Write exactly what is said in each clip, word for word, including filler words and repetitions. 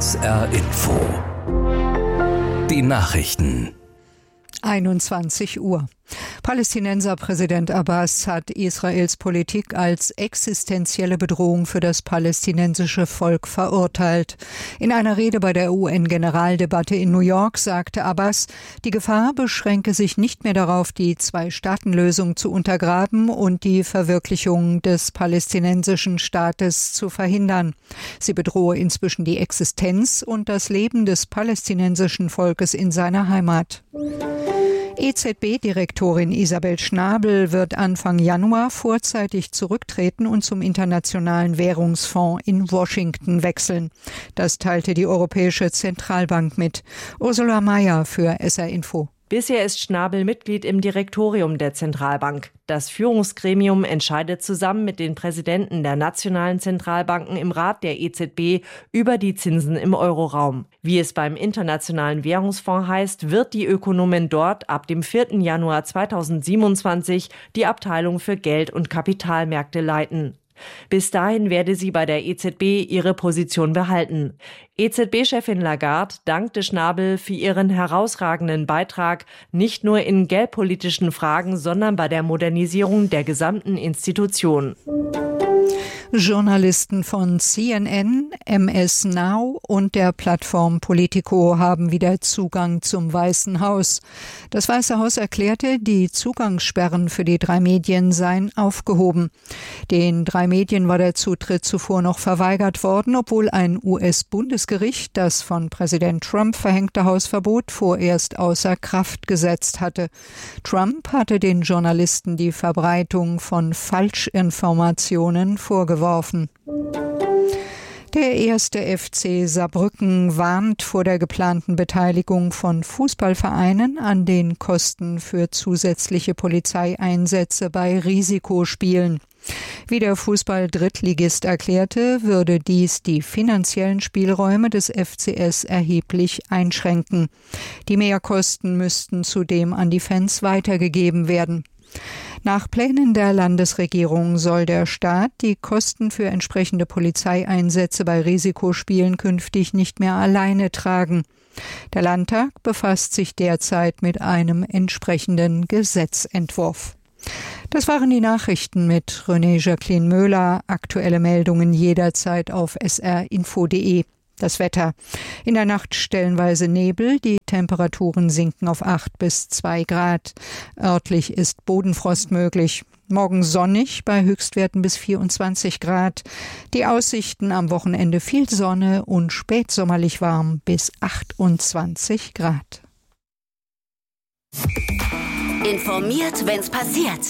S R Info. Die Nachrichten. einundzwanzig Uhr. Palästinenser-Präsident Abbas hat Israels Politik als existenzielle Bedrohung für das palästinensische Volk verurteilt. In einer Rede bei der U N-Generaldebatte in New York sagte Abbas, die Gefahr beschränke sich nicht mehr darauf, die Zwei-Staaten-Lösung zu untergraben und die Verwirklichung des palästinensischen Staates zu verhindern. Sie bedrohe inzwischen die Existenz und das Leben des palästinensischen Volkes in seiner Heimat. E Z B-Direktorin Isabel Schnabel wird Anfang Januar vorzeitig zurücktreten und zum Internationalen Währungsfonds in Washington wechseln. Das teilte die Europäische Zentralbank mit. Ursula Mayer für S R Info. Bisher ist Schnabel Mitglied im Direktorium der Zentralbank. Das Führungsgremium entscheidet zusammen mit den Präsidenten der nationalen Zentralbanken im Rat der E Z B über die Zinsen im Euroraum. Wie es beim Internationalen Währungsfonds heißt, wird die Ökonomin dort ab dem vierten Januar zweitausendsiebenundzwanzig die Abteilung für Geld- und Kapitalmärkte leiten. Bis dahin werde sie bei der E Z B ihre Position behalten. E Z B-Chefin Lagarde dankte Schnabel für ihren herausragenden Beitrag, nicht nur in geldpolitischen Fragen, sondern bei der Modernisierung der gesamten Institution. Journalisten von C N N, M S Now und der Plattform Politico haben wieder Zugang zum Weißen Haus. Das Weiße Haus erklärte, die Zugangssperren für die drei Medien seien aufgehoben. Den drei Medien war der Zutritt zuvor noch verweigert worden, obwohl ein U S-Bundesgericht das von Präsident Trump verhängte Hausverbot vorerst außer Kraft gesetzt hatte. Trump hatte den Journalisten die Verbreitung von Falschinformationen vorgeworfen. Der erste F C Saarbrücken warnt vor der geplanten Beteiligung von Fußballvereinen an den Kosten für zusätzliche Polizeieinsätze bei Risikospielen. Wie der Fußball-Drittligist erklärte, würde dies die finanziellen Spielräume des F C S erheblich einschränken. Die Mehrkosten müssten zudem an die Fans weitergegeben werden. Nach Plänen der Landesregierung soll der Staat die Kosten für entsprechende Polizeieinsätze bei Risikospielen künftig nicht mehr alleine tragen. Der Landtag befasst sich derzeit mit einem entsprechenden Gesetzentwurf. Das waren die Nachrichten mit René Jacqueline Möhler. Aktuelle Meldungen jederzeit auf s r info punkt de. Das Wetter. In der Nacht stellenweise Nebel, die Temperaturen sinken auf acht bis zwei Grad. Örtlich ist Bodenfrost möglich. Morgen sonnig bei Höchstwerten bis vierundzwanzig Grad. Die Aussichten am Wochenende viel Sonne und spätsommerlich warm bis achtundzwanzig Grad. Informiert, wenn's passiert.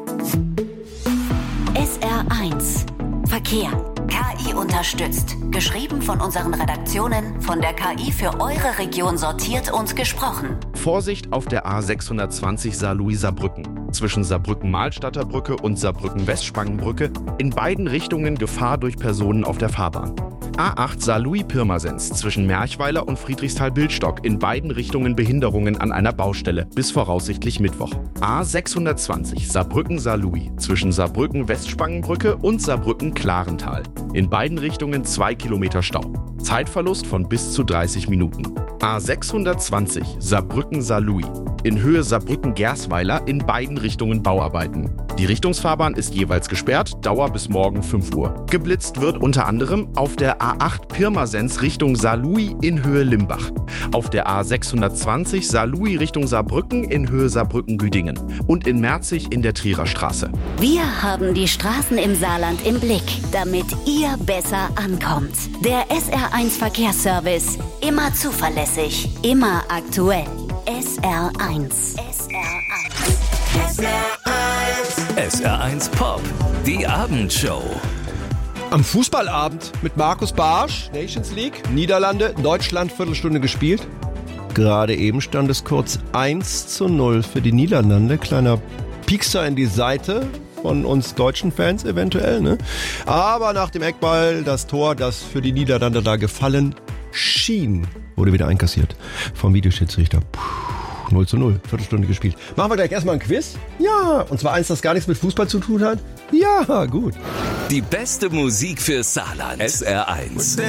S R eins Verkehr. K I unterstützt. Geschrieben von unseren Redaktionen, von der K I für eure Region sortiert und gesprochen. Vorsicht auf der A sechshundertzwanzig Saarlouis-Saarbrücken. Zwischen Saarbrücken-Mahlstadter Brücke und Saarbrücken-Westspangenbrücke. In beiden Richtungen Gefahr durch Personen auf der Fahrbahn. A acht Saarlouis-Pirmasens zwischen Merchweiler und Friedrichsthal-Bildstock. In beiden Richtungen Behinderungen an einer Baustelle. Bis voraussichtlich Mittwoch. A sechshundertzwanzig Saarbrücken-Saarlouis zwischen Saarbrücken-Westspangenbrücke und Saarbrücken-Klarental. In beiden Richtungen zwei Kilometer Stau. Zeitverlust von bis zu dreißig Minuten. A sechshundertzwanzig Saarbrücken-Saarlouis. In Höhe Saarbrücken-Gersweiler in beiden Richtungen Bauarbeiten. Die Richtungsfahrbahn ist jeweils gesperrt, Dauer bis morgen fünf Uhr. Geblitzt wird unter anderem auf der A acht Pirmasens Richtung Saarlouis in Höhe Limbach. Auf der A sechshundertzwanzig Saarlouis Richtung Saarbrücken in Höhe Saarbrücken-Güdingen. Und in Merzig in der Trierer Straße. Wir haben die Straßen im Saarland im Blick, damit ihr besser ankommt. Der S R eins Verkehrsservice. Immer zuverlässig, immer aktuell. S R eins. S R eins. S R eins. S R eins Pop. Die Abendshow. Am Fußballabend mit Markus Barsch, Nations League, Niederlande, Deutschland, Viertelstunde gespielt. Gerade eben stand es kurz eins zu null für die Niederlande. Kleiner Piekser in die Seite von uns deutschen Fans eventuell, ne? Aber nach dem Eckball, das Tor, das für die Niederlande da gefallen schien, wurde wieder einkassiert vom Videoschiedsrichter. Puh, null zu null, Viertelstunde gespielt. Machen wir gleich erstmal ein Quiz? Ja, und zwar eins, das gar nichts mit Fußball zu tun hat? Ja, gut. Die beste Musik für Saarland. S R eins.